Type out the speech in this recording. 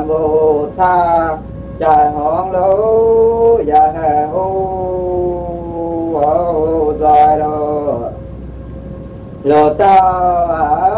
vô tha trời hòn lũ giờ hè u rồi đó lô ta